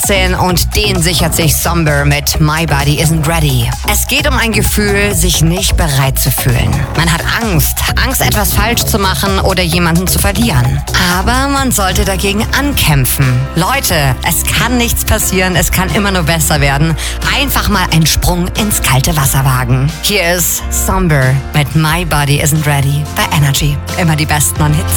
16 und den sichert sich Somber mit My Body Isn't Ready. Es geht um ein Gefühl, sich nicht bereit zu fühlen. Man hat Angst, etwas falsch zu machen oder jemanden zu verlieren. Aber man sollte dagegen ankämpfen. Leute, es kann nichts passieren, es kann immer nur besser werden. Einfach mal einen Sprung ins kalte Wasser wagen. Hier ist Somber mit My Body Isn't Ready bei Energy. Immer die besten Hits.